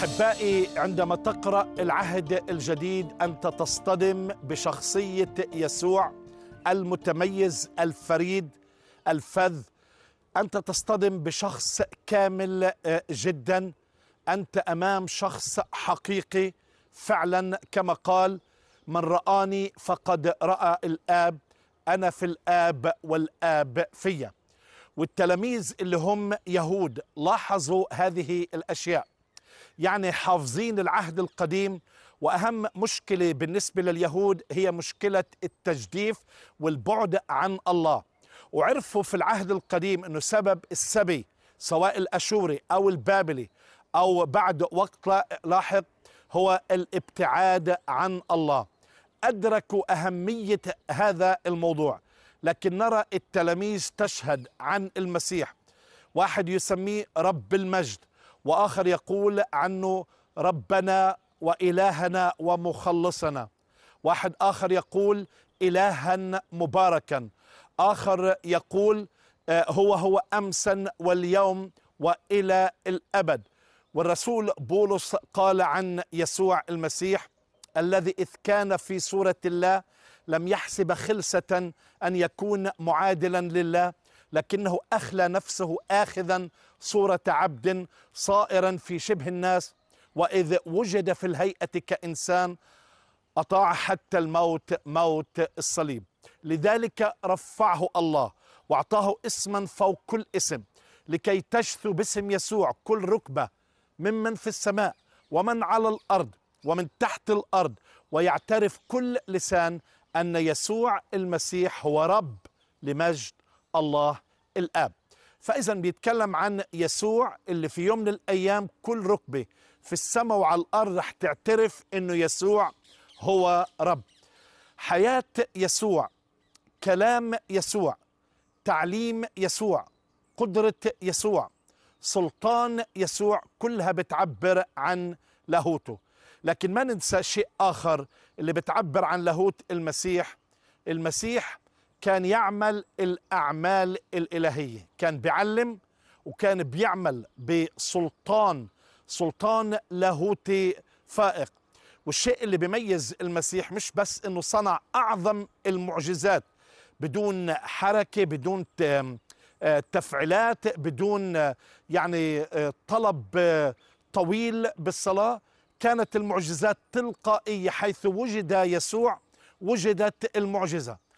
أحبائي، عندما تقرأ العهد الجديد أنت تصطدم بشخصية يسوع المتميز الفريد الفذ. أنت تصطدم بشخص كامل جدا. أنت أمام شخص حقيقي فعلا، كما قال: من رآني فقد رأى الآب، أنا في الآب والآب فيا. والتلاميذ اللي هم يهود لاحظوا هذه الأشياء، يعني حافظين العهد القديم، وأهم مشكلة بالنسبة لليهود هي مشكلة التجديف والبعد عن الله. وعرفوا في العهد القديم أنه سبب السبي سواء الأشوري أو البابلي أو بعد وقت لاحق هو الابتعاد عن الله. أدركوا أهمية هذا الموضوع، لكن نرى التلاميذ تشهد عن المسيح، واحد يسميه رب المجد، وآخر يقول عنه ربنا وإلهنا ومخلصنا، واحد آخر يقول إلها مباركا، آخر يقول هو أمسا واليوم وإلى الأبد. والرسول بولس قال عن يسوع المسيح الذي إذ كان في صورة الله لم يحسب خلسة أن يكون معادلا لله، لكنه أخلى نفسه آخذا صورة عبد صائرا في شبه الناس، وإذ وجد في الهيئة كإنسان أطاع حتى الموت، موت الصليب. لذلك رفعه الله وأعطاه اسما فوق كل اسم، لكي تجثو باسم يسوع كل ركبة ممن في السماء ومن على الأرض ومن تحت الأرض، ويعترف كل لسان أن يسوع المسيح هو رب لمجد الله الآب. فإذا بيتكلم عن يسوع اللي في يوم من الأيام كل ركبة في السماء وعلى الأرض رح تعترف أنه يسوع هو رب. حياة يسوع، كلام يسوع، تعليم يسوع، قدرة يسوع، سلطان يسوع، كلها بتعبر عن لاهوته. لكن ما ننسى شيء آخر اللي بتعبر عن لاهوت المسيح. المسيح كان يعمل الأعمال الإلهية، كان بيعلم وكان بيعمل سلطان لاهوتي فائق. والشيء اللي بيميز المسيح مش بس انه صنع اعظم المعجزات بدون حركة، بدون تفعيلات، بدون يعني طلب طويل بالصلاة، كانت المعجزات تلقائية. حيث وجد يسوع وجدت المعجزة.